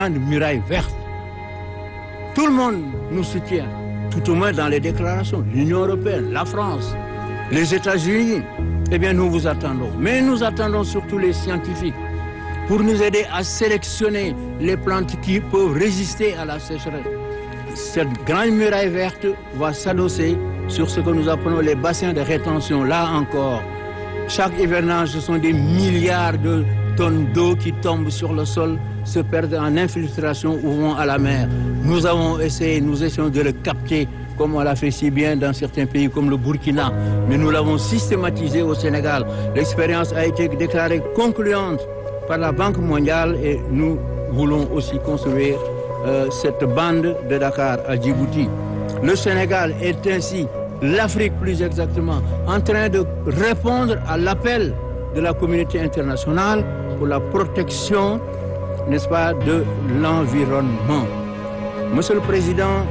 grande muraille verte. Tout le monde nous soutient, tout au moins dans les déclarations. L'Union européenne, la France, les États-Unis. Eh bien, nous vous attendons. Mais nous attendons surtout les scientifiques pour nous aider à sélectionner les plantes qui peuvent résister à la sécheresse. Cette grande muraille verte va s'adosser sur ce que nous appelons les bassins de rétention. Là encore, chaque hivernage, ce sont des milliards de tonnes d'eau qui tombent sur le sol, se perdent en infiltration ou vont à la mer. Nous essayons de le capter comme on l'a fait si bien dans certains pays comme le Burkina. Mais nous l'avons systématisé au Sénégal. L'expérience a été déclarée concluante par la Banque mondiale et nous voulons aussi construire cette bande de Dakar à Djibouti. Le Sénégal est ainsi, l'Afrique plus exactement, en train de répondre à l'appel de la communauté internationale pour la protection, n'est-ce pas, de l'environnement. Monsieur le Président,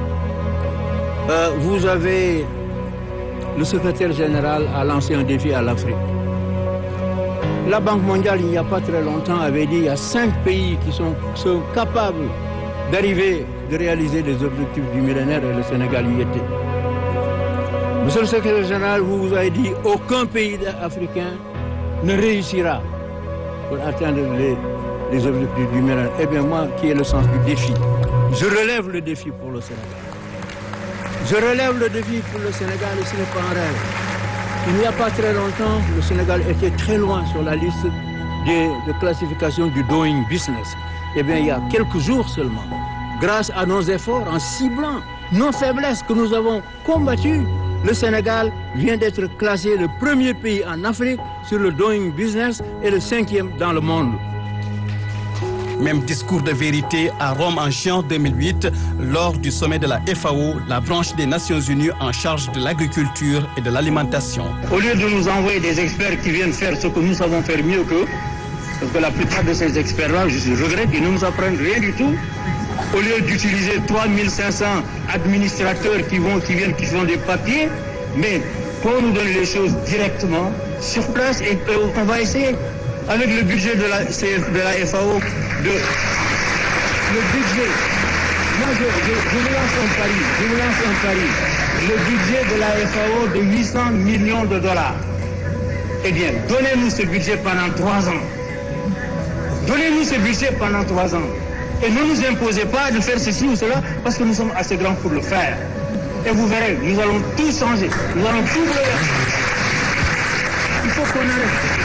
vous avez, le secrétaire général a lancé un défi à l'Afrique. La Banque mondiale, il n'y a pas très longtemps, avait dit qu'il y a 5 pays qui sont capables d'arriver, de réaliser les objectifs du millénaire et le Sénégal y était. Monsieur le secrétaire général, vous avez dit aucun pays africain ne réussira pour atteindre les objectifs du millénaire. Eh bien moi, qui ai le sens du défi, je relève le défi pour le Sénégal. Je relève le défi pour le Sénégal et ce n'est pas un rêve. Il n'y a pas très longtemps, le Sénégal était très loin sur la liste de classification du Doing Business. Eh bien, il y a quelques jours seulement, grâce à nos efforts, en ciblant nos faiblesses que nous avons combattues, le Sénégal vient d'être classé le premier pays en Afrique sur le Doing Business et le 5e dans le monde. Même discours de vérité à Rome en juin 2008, lors du sommet de la FAO, la branche des Nations Unies en charge de l'agriculture et de l'alimentation. Au lieu de nous envoyer des experts qui viennent faire ce que nous savons faire mieux qu'eux, parce que la plupart de ces experts-là, je regrette, ils ne nous apprennent rien du tout. Au lieu d'utiliser 3500 administrateurs qui viennent, qui font des papiers, mais qu'on nous donne les choses directement, sur place, et on va essayer, avec le budget de la FAO, le budget, moi je vous lance un pari, le budget de la FAO de 800 millions de dollars. Eh bien, donnez-nous ce budget pendant 3 ans. Donnez-nous ce budget pendant 3 ans. Et ne nous imposez pas de faire ceci ou cela parce que nous sommes assez grands pour le faire. Et vous verrez, nous allons tout changer. Nous allons tout bouleverser. Il faut qu'on arrête.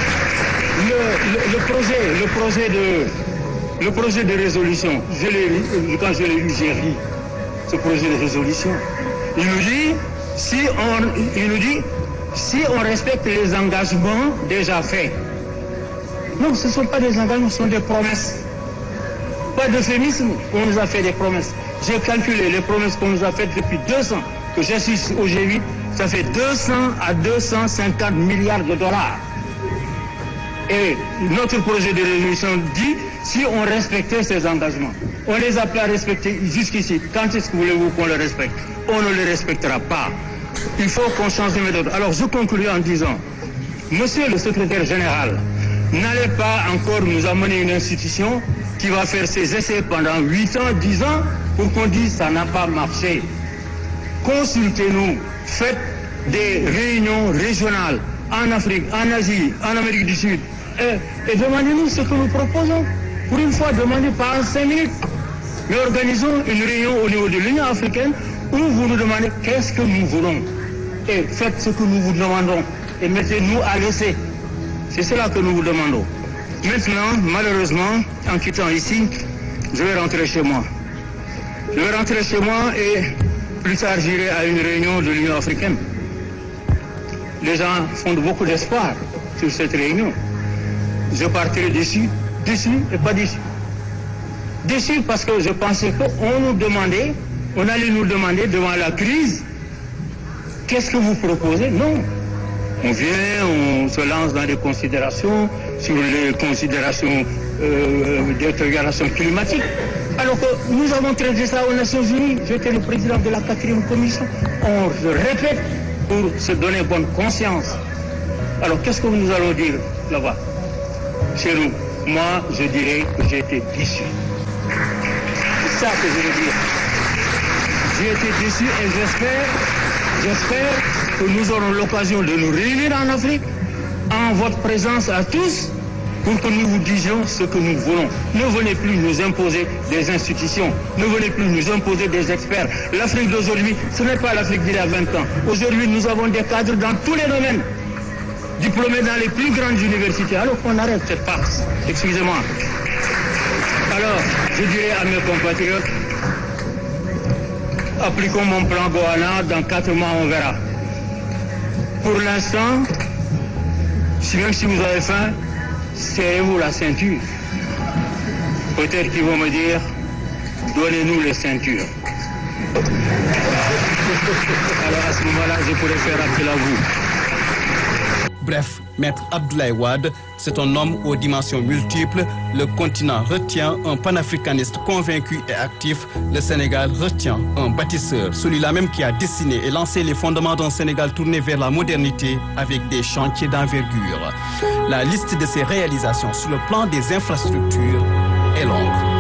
Le projet de résolution, quand je l'ai lu, j'ai ri. Ce projet de résolution. Il nous dit, si on respecte les engagements déjà faits. Non, ce ne sont pas des engagements, ce sont des promesses. Pas d'euphémisme, on nous a fait des promesses. J'ai calculé les promesses qu'on nous a faites depuis 2 ans, que j'assiste au G8, ça fait 200 à 250 milliards de dollars. Et notre projet de résolution dit, si on respectait ces engagements, on les a pas respectés jusqu'ici. Quand est-ce que voulez-vous qu'on les respecte? On ne les respectera pas. Il faut qu'on change de méthode. Alors je conclue en disant, monsieur le secrétaire général, n'allez pas encore nous amener une institution qui va faire ses essais pendant 8 ans, 10 ans, pour qu'on dise ça n'a pas marché. Consultez-nous, faites des réunions régionales en Afrique, en Asie, en Amérique du Sud, et demandez-nous ce que nous proposons. Pour une fois, demandez pas en 5 minutes. Mais organisons une réunion au niveau de l'Union africaine où vous nous demandez qu'est-ce que nous voulons. Et faites ce que nous vous demandons. Et mettez-nous à l'essai. C'est cela que nous vous demandons. Maintenant, malheureusement, en quittant ici, je vais rentrer chez moi. Je vais rentrer chez moi et plus tard j'irai à une réunion de l'Union africaine. Les gens font beaucoup d'espoir sur cette réunion. Je partirai déçu et pas déçu. Déçu parce que je pensais on allait nous demander devant la crise, qu'est-ce que vous proposez? Non. On vient, on se lance dans des considérations sur les considérations d'intégration climatique. Alors que nous avons traité ça aux Nations Unies. J'étais le président de la 4e commission. On se répète pour se donner bonne conscience. Alors qu'est-ce que nous allons dire là-bas? Chez nous, moi je dirais que j'ai été déçu. C'est ça que je veux dire. J'ai été déçu et j'espère que nous aurons l'occasion de nous réunir en Afrique, en votre présence à tous, pour que nous vous disions ce que nous voulons. Ne venez plus nous imposer des institutions, ne venez plus nous imposer des experts. L'Afrique d'aujourd'hui, ce n'est pas l'Afrique d'il y a 20 ans. Aujourd'hui, nous avons des cadres dans tous les domaines, diplômés dans les plus grandes universités. Alors qu'on arrête cette farce, excusez-moi. Alors, je dirais à mes compatriotes, appliquons mon plan Goana, dans 4 mois on verra. Pour l'instant, même si vous avez faim, serrez-vous la ceinture. Peut-être qu'ils vont me dire, donnez-nous les ceintures. Alors à ce moment-là, je pourrais faire appel à vous. Bref, Maître Abdoulaye Wade, c'est un homme aux dimensions multiples. Le continent retient un panafricaniste convaincu et actif. Le Sénégal retient un bâtisseur, celui-là même qui a dessiné et lancé les fondements d'un Sénégal tourné vers la modernité avec des chantiers d'envergure. La liste de ses réalisations sur le plan des infrastructures est longue.